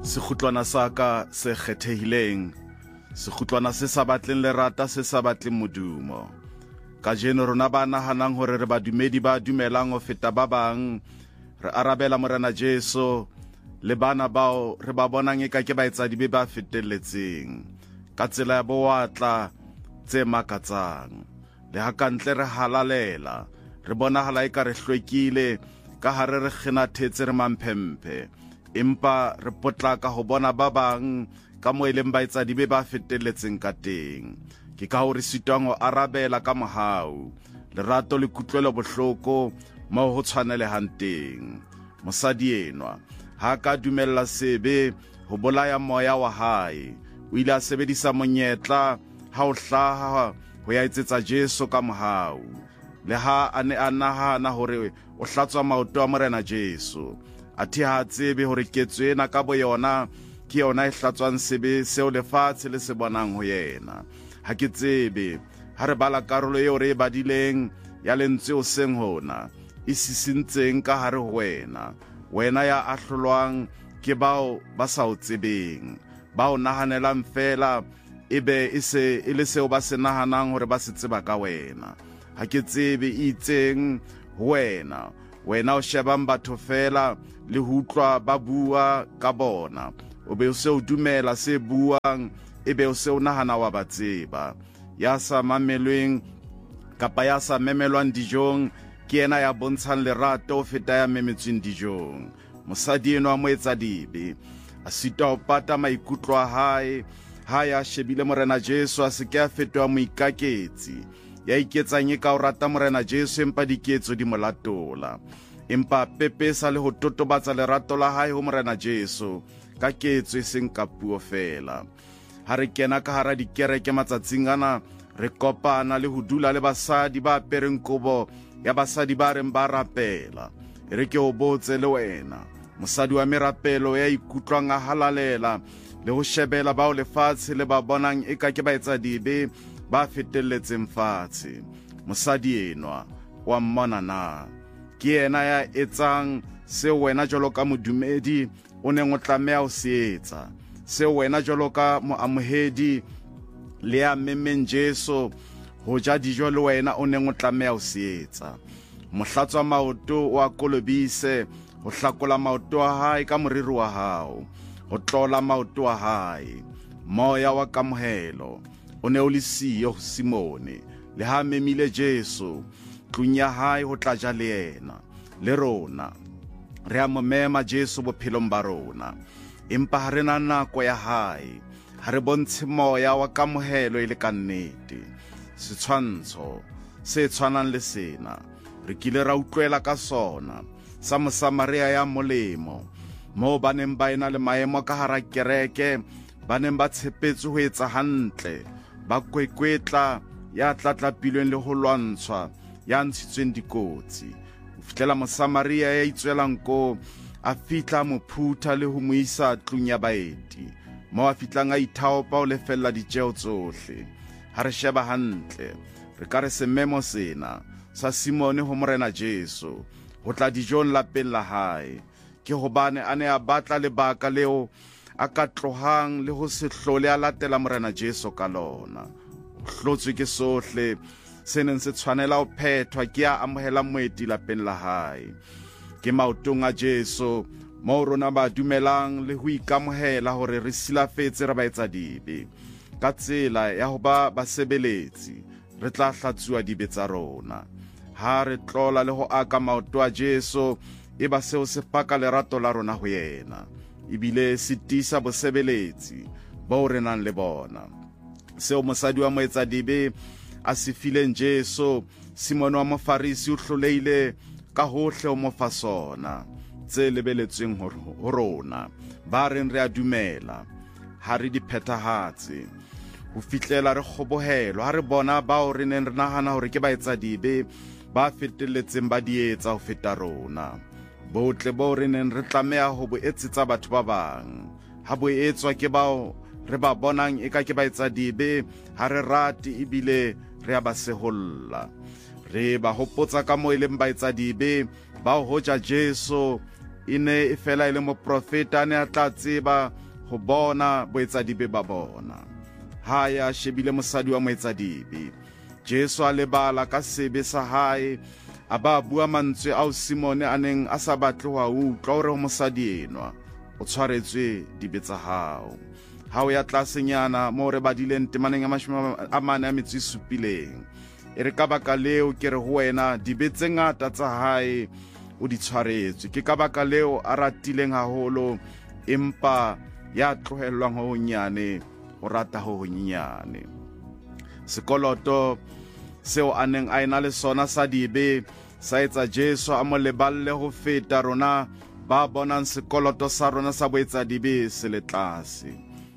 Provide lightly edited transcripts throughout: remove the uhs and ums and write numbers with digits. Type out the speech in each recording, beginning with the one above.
Sekhutlwana sa ka se kgethehileng, sekhutlwana se sa batleng lerata, se sa batleng modumo. Ka jeno rona ba nahanang hore re badumedi ba dumelang ho feta ba bang, re arabela Morena Jesu le bana bao re ba bonang eka ke baetsadi ba fetelletseng ka tsela ya boatla tse makatsang. Le hakantle re halalela, re bonahala eka re hlwekile ka hare re kgenathetse re mamphemphe, empa re potlaka ho bona ba bang ka moo e leng baetsadi ba fetelletseng ka teng. Ke ka ho re sitwang ho arabela ka mohau, lerato le kutlwelo bohloko moo ho tshwanelehang teng. Mosadi enwa ha ka dumella sebe ho bolaya moya wa hae, o ile a sebedisa monyetla ha o hlaha ho ya etsetsa Jesu ka mohau. Le ha a ne a nahana hore o hlatswa maoto a Morena Jesu, athe ha tsebe hore ketso ena ka boyona ke yona e hlatswang sebe seo lefatshe le se bonang ho yena. Ha ke tsebe, ha re bala karolo eo re e badileng ya lentswe o seng hona, e sisintseng ka hare ho wena, wena ya ahlolwang ke bao ba sa o tsebeng, ba o nahanelang fela ebe e se e le seo ba se nahanang hore ba se tseba ka wena. Ha ke tsebe e itseng ho wena, wena o shebang batho fela le ho utlwa ba bua ka bona, o be o se o dumela se buang, ebe o se o nahana wa ba tseba. Ya sa mamelweng kapa ya sa memelwang dijong ke ena ya bontshang lerato ho feta ya memetsweng dijong. Mosadi enwa moetsa dibe a sita ho pata maikutlo a hae, ha ya shebile Morena Jesu a se ke a fetoha moikaketsi, ya iketsang e ka o rata Morena Jesu empa diketso di mo latola, empa pepesa le ho totobatsa lerato la hae ho Morena Jesu ka ketso e seng ka puo fela. Ha re kena ka hara dikereke matsatsing ana, re kopana le ho dula le basadi ba apereng kobo ya basadi ba reng ba rapela. E re ke o botse le wena, mosadi wa merapelo ya ikutlwang a halalela le ho shebela bao lefatshe le ba bonang eka ke baetsadibe ba fetelletseng fatshe. Mosadi enwa wa mmona na? Ke yena ya etsang seo wena jwalo ka modumedi o neng o tlameha ho se etsa, seo wena jwalo ka moamohedi le ya memeng Jesu ho ja dijo le wena o neng o tlameha ho se etsa. Mohlatswa maoto wa kolobise, ho hlakola maoto a hae ka moriri wa hao, ho tlola maoto a hae. Moya wa kamohelo o ne o le siyo ho Simone, le ha memile Jesu tlung ya hae ho tla ja le yena. Le rona re a mo mema Jesu bophelong ba rona, empa ha re na nako ya hae, ha re bontshe moya wa kamohelo e le ka nnete. Setshwantsho se tshwanang le sena re kile ra utlwela ka sona, sa Mosamaria ya molemo, moo ba neng ba ena le maemo ka hara kereke, ba neng ba tshepetse ho etsa hantle, ba kwekwetla ya tlatlapilweng le ho lwantshwa, ya ntshitsweng dikotsi. Ho fihlela Mosamaria ya itswelang ko a fitla mo phutha le ho mo isa tlung ya baeti, moo a fitlang a ithaopa ho lefella ditjeo tsohle. Ha re sheba hantle, re ka re sememo sena sa Simone ho Morena Jesu ho tla dijong lapeng la hae, ke hobane a ne a batla lebaka leo a ka tlohang le ho se hlole a latela Morena Jesu ka lona. O hlotswe ke sohle se neng se tshwanela ho phethwa ke a amohela moeti lapeng la hae. Ke maotong a Jesu moo rona ba dumelang le ho ikamohela hore re silafetse re baetsadibe. Ka tsela ya ho ba basebeletsi, re tla hlatsuwa dibe tsa rona. Ha re tlola le ho aka maoto a Jesu, e ba seo se paka lerato la rona ho yena, ebile se tisa bosebeletsi bo re nang le bona. Seo mosadi wa moetsadibe a se fileng Jesu, Simone wa Mofarisi o hloleile ka hohle o mo fa sona, tse lebeletsweng ho rona ba reng re a dumela, ha re di phethahatse. Ho fihlela re kgobohelo ha re bona bao re neng re nahana hore ke baetsadibe ba fetelletseng ba di etsa ho feta rona. Botle bo re neng re tlameha ho bo etsetsa batho ba bang, ha bo etswa ke bao re ba bonang eka ke baetsadibe, ha re rate ebile re a ba seholla. Re ba hopotsa ka moo e leng baetsadibe ba ho hoja Jesu e ne e fela e le moprofeta a ne a tla tseba go bona boetsadibe ba bona. Ha ya shebile mosadi wa moetsadibe. Jesu a lebala ka sebe sa hae, a ba bua mantswe ao Simone a neng a sa batle ho a utlwa hore mosadi enwa o tshwaretswe dibe tsa hao. Ha o ya tlasenyana mo re badileng temaneng ya 47, e re ka baka leo ke re ho wena dibe tse ngata tsa hae o di tshwaretswe. Ke ka baka leo a ratileng haholo, empa ya tlohellwang ho nyane o rata ho nyane. Sekoloto seo a neng a ena le sona sa dibe sa etsa Jesu a mo leballe ho feta rona ba bonang sekoloto sa rona sa boetsadibe se le tlase.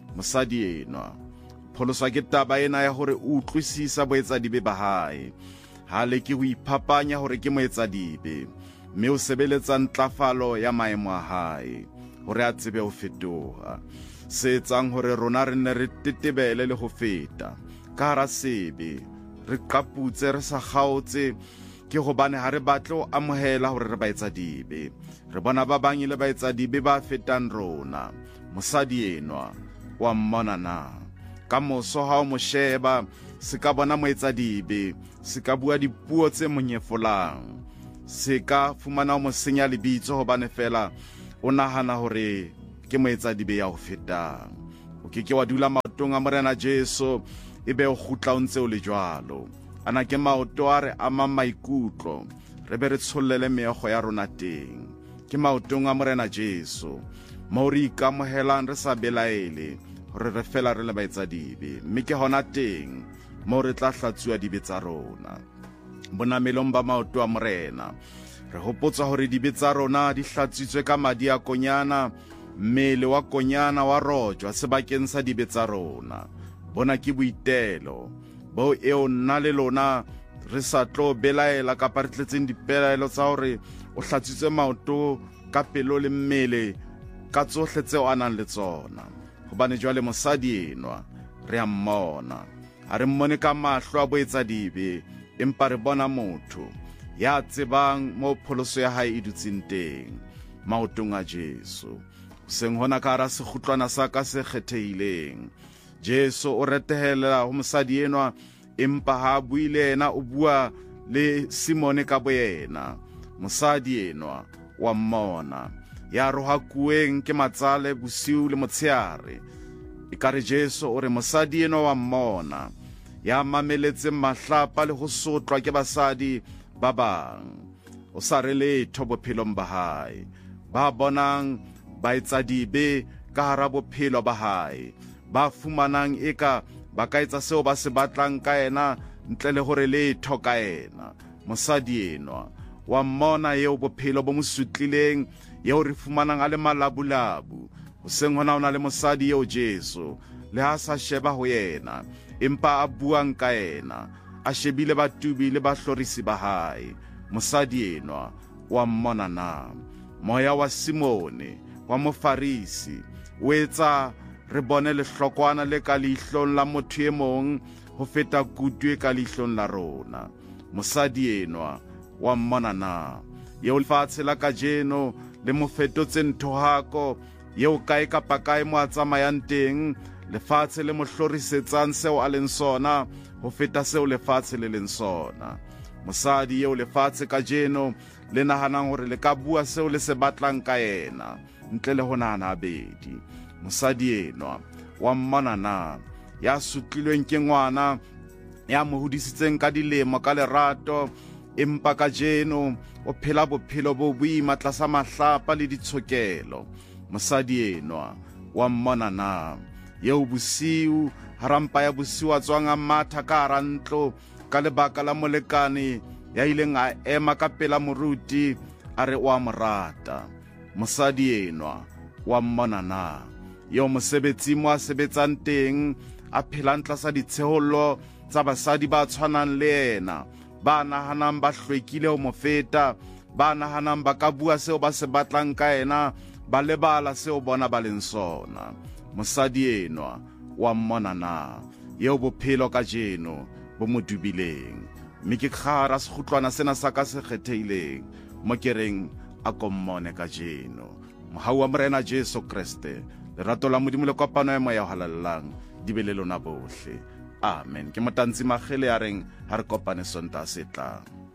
Mosadi enwa pholoswa ke taba ena ya hore o utlwisisa boetsadibe ba hae. Ha le ke ho iphapanya hore ke moetsadibe, mme o sebeletsa ntlafalo ya maemo a hae hore a tsebe ho fetoha, se etsang hore rona re ne re tetebele le ho feta ka hara sebe, re qaputse re sa kgaotse, ke hobane ha re batle ho amohela hore re baetsadibe. Re bona ba bang le baetsadibe ba fetang rona. Mosadi enwa wa mmona na? Ka moso ha o mo sheba, se ka bona moetsadibe, se ka bua dipuo tse monyefolang, se ka fumana o mo senya lebitso hobane fela o nahana hore ke moetsadibe ya ho fetang. O ke wa dula maotong a Morena Jesu ebe o khutla o ntse o le jwalo. Ana ke maoto a re ama maikutlo, re be re tshollele meego ya rona teng. Ke maotong a Morena Jesu mo re ikamohelang re sa belaele hore re fela re le baetsadibe, mme ke hona teng mo re tla hlatsuwa dibe tsa rona. Bonamelong ba maoto a Morena re hopotsa hore dibe tsa rona di hlatsitswe ka madi a konyana, mmele wa konyana wa rojwa sebakeng sa dibe tsa rona. Bona ke boitelo bo eo nna le lona re sa tlo belaela kapa re tletseng dipelaelo tsa hore o hlatsitswe maoto ka pelo le mmele ka tsohle tseo a nang le tsona. Hobane jwale mosadi enwa re a mmona, ha re mmone ka mahlo a boetsadibe, empa re bona motho ya tsebang mo pholoso ya hae e dutseng teng, maotong a Jesu. Seng hona ka hara sekgutlwana sa ka se kgethehileng. Jesu o retehela ho mosadi enwa, empa ha buile ena o bua le Simone ka boyena. Mosadi enwa wa mmona, ya rohakueng ke matsale bosiu le motsheare. Ekare Jesu o re mosadi enwa wa mmona, ya mameletse mahlapa le ho sotlwa ke basadi ba bang. O sa re letho bophelong ba hae, ba bonang baetsadibe ka hara bophelo ba hae, ba fumanang eka ba ka etsa seo ba se batlang ka ena ntle le hore letho ka ena. Mosadi enwa wa mmona eo bophelo bo mosutlileng, eo re fumanang a le malabulabu. O seng hona o na le mosadi eo Jesu le ha sa sheba ho yena, empa a buang ka ena, a shebile batubi le bahlorisi ba hae. Mosadi enwa wa mmona na? Moya wa Simone wa Mofarisi o etsa re bone lehlokwana le ka leihlong la motho e mong ho feta kutu e ka leihlong la rona. Mosadi enwa wa mmona na? Yeo lefatshe la kajeno le mo fetotse ntho hako, yeo kae kapa kae mo a tsamayang teng, lefatshe le mo hlorisetsang seo a leng sona ho feta seo lefatshe le leng sona. Mosadi yeo lefatshe kajeno le nahanang hore le ka bua seo le se batlang ka ena ntle le ho nahana habedi. Mosadi enwa wa mmona na? Ya sutlilweng ke ngwana, ya mo hodisitseng ka dilemo ka lerato, empa kajeno o phela bophelo bo boima tlasa mahlapa le ditshokelo. Mosadi enwa wa mmona na? Yeo bosiu harampa ya bosiu a tswang a matha ka hara ntlo ka lebaka la molekane ya ileng a ema ka pela moruti a re o a morata. Mosadi enwa wa mmona na? Yeo mosebetsi mo a sebetsang teng a phelang tlasa ditshehollo tsa basadi ba tshwanang le ena, ba nahanang ba hlwekile ho mo feta, ba nahanang ba ka bua seo ba se batlang ka ena, ba lebala seo bona ba leng sona. Mosadi enwa wa mmona na? Yeo bophelo kajeno bo mo dubileng, mme ke khara sekgutlwana sena sa ka se kgethehileng mo kereng a kommone ka jeno. Mohau wa Morena Jesu Kriste, lerato la Modimo le kopano ya moya o halallang di be le lona bohle. Amen. Ke Motanzi Magele a reng ha re kopane Sontaha se tlang.